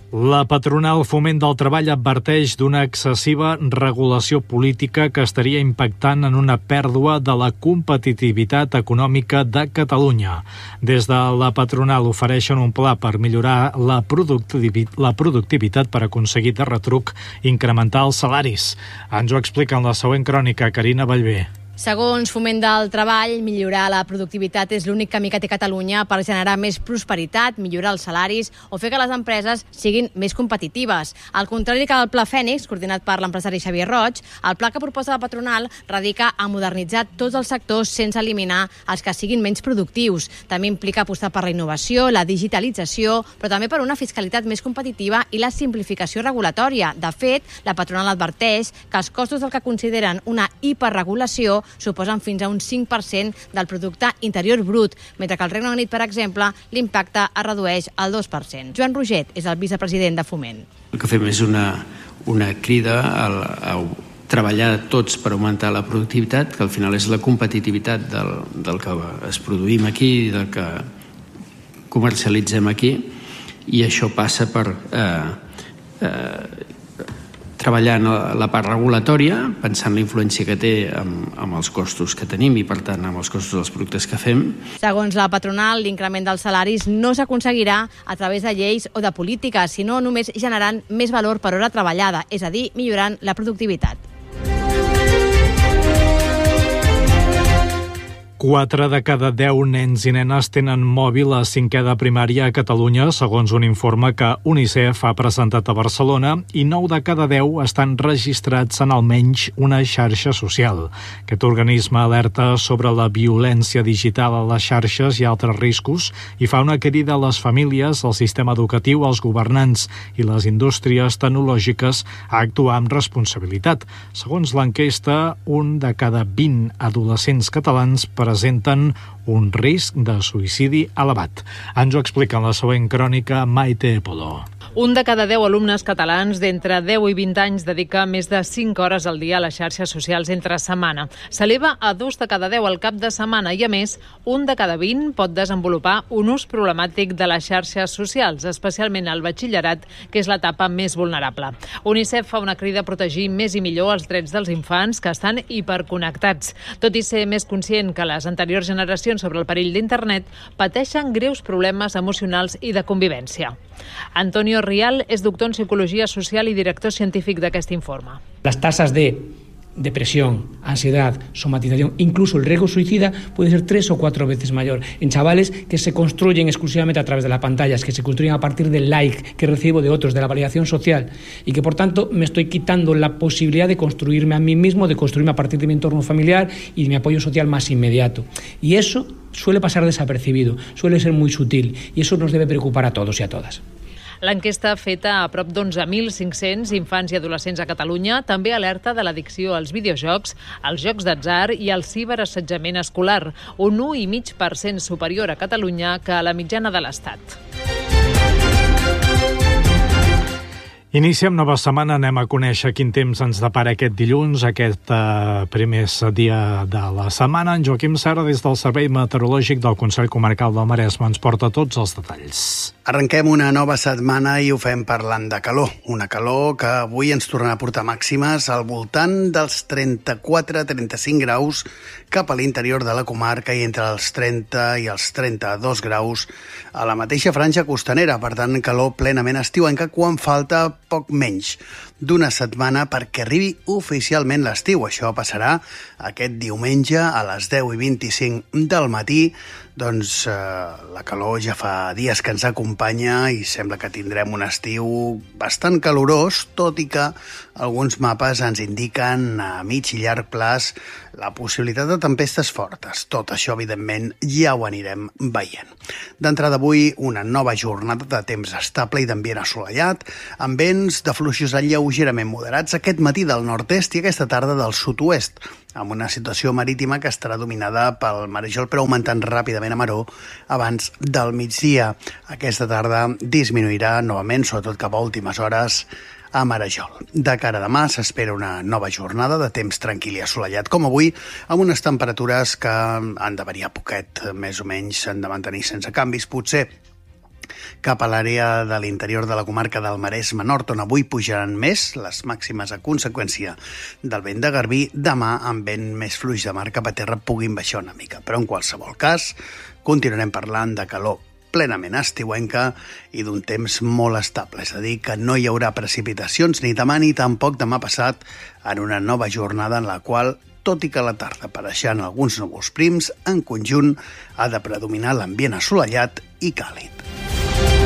La patronal Foment del Treball adverteix d'una excessiva regulació política que estaria impactant en una pèrdua de la competitivitat econòmica de Catalunya. Des de la patronal ofereixen un pla per millorar la productivitat per aconseguir de retruc incrementar els salaris. Ens ho explica en la següent crònica Carina Ballbé. Segons Foment del Treball, millorar la productivitat és l'únic camí que té Catalunya per generar més prosperitat, millorar els salaris o fer que les empreses siguin més competitives. Al contrari que el Pla Fènix, coordinat per l'empresari Xavier Roig, el pla que proposa la patronal radica a modernitzar tots els sectors sense eliminar els que siguin menys productius. També implica apostar per la innovació, la digitalització, però també per una fiscalitat més competitiva i la simplificació regulatòria. De fet, la patronal adverteix que els costos del que consideren una hiperregulació suposen fins a un 5% del producte interior brut, mentre que al Regne Unit, per exemple, l'impacte es redueix al 2%. Joan Roget és el vicepresident de Foment. El que fem és una crida a treballar tots per augmentar la productivitat, que al final és la competitivitat del que es produïm aquí i del que comercialitzem aquí, i això passa per treballar en la part regulatòria, pensant en la influència que té amb els costos que tenim i, per tant, amb els costos dels productes que fem. Segons la patronal, l'increment dels salaris no s'aconseguirà a través de lleis o de polítiques, sinó només generant més valor per hora treballada, és a dir, millorant la productivitat. 4 de cada 10 nens i nenes tenen mòbil a 5è de primària a Catalunya, segons un informe que UNICEF ha presentat a Barcelona, i 9 de cada 10 estan registrats en almenys una xarxa social. Aquest organisme alerta sobre la violència digital a les xarxes i altres riscos i fa una crida a les famílies, al sistema educatiu, als governants i les indústries tecnològiques a actuar amb responsabilitat. Segons l'enquesta, un de cada 20 adolescents catalans presenten un risc de suïcidi elevat. Ens ho explica en la següent crònica Maite Polo. Un de cada 10 alumnes catalans d'entre 10 i 20 anys dedica més de 5 hores al dia a les xarxes socials entre setmana. S'eleva a 2 de cada 10 al cap de setmana i, a més, un de cada 20 pot desenvolupar un ús problemàtic de les xarxes socials, especialment al batxillerat, que és l'etapa més vulnerable. UNICEF fa una crida a protegir més i millor els drets dels infants que estan hiperconnectats. Tot i ser més conscient que les anteriors generacions sobre el perill d'internet, pateixen greus problemes emocionals i de convivència. Antonio Rial és doctor en Psicologia Social y director científic d'aquest informe. Las tasas de depresión, ansiedad, somatización, incluso el riesgo suicida puede ser 3 o 4 veces mayor en chavales que se construyen exclusivamente a través de las pantallas, que se construyen a partir del like que recibo de otros, de la validación social, y que por tanto me estoy quitando la posibilidad de construirme a mí mismo, de construirme a partir de mi entorno familiar y de mi apoyo social más inmediato. Y eso suele pasar desapercibido, suele ser muy sutil, y eso nos debe preocupar a todos y a todas. L'enquesta feta a prop d'11.500 infants i adolescents a Catalunya també alerta de l'addicció als videojocs, als jocs d'atzar i al ciberassetjament escolar, un 1,5% superior a Catalunya que a la mitjana de l'Estat. Iniciem nova setmana, anem a conèixer quin temps ens depara aquest dilluns, aquest primer dia de la setmana. En Joaquim Serra, des del Servei Meteorològic del Consell Comarcal del Maresme, ens porta tots els detalls. Arrenquem una nova setmana i ho fem parlant de calor. Una calor que avui ens tornarà a portar màximes al voltant dels 34-35 graus cap a l'interior de la comarca i entre els 30 i els 32 graus a la mateixa franja costanera. Per tant, calor plenament estiuenca quan falta poc menys d'una setmana perquè arribi oficialment l'estiu. Això passarà aquest diumenge a les 10:25 del matí. Doncs la calor ja fa dies que ens acompanya i sembla que tindrem un estiu bastant calorós, tot i que alguns mapes ens indiquen a mig i llarg plaç la possibilitat de tempestes fortes. Tot això, evidentment, ja ho anirem veient. D'entrada avui, una nova jornada de temps estable i d'ambient assolellat, amb vents de fluixos lleugerament moderats aquest matí del nord-est i aquesta tarda del sud-oest, amb una situació marítima que estarà dominada pel marejol, però augmentant ràpidament a maró abans del migdia. Aquesta tarda disminuirà novament, sobretot cap a últimes hores, a marejol. De cara a demà s'espera una nova jornada de temps tranquil i assolellat com avui, amb unes temperatures que han de variar poquet, més o menys s'han de mantenir sense canvis, potser Cap a l'àrea de l'interior de la comarca del Maresme Nord, on avui pujaran més les màximes a conseqüència del vent de Garbí, demà amb vent més fluix de mar cap a terra puguin baixar una mica. Però en qualsevol cas, continuarem parlant de calor plenament estiuenca i d'un temps molt estable, és a dir, que no hi haurà precipitacions ni demà ni tampoc demà passat en una nova jornada en la qual, tot i que a la tarda apareixen alguns núvols prims, en conjunt ha de predominar l'ambient assolellat i càlid.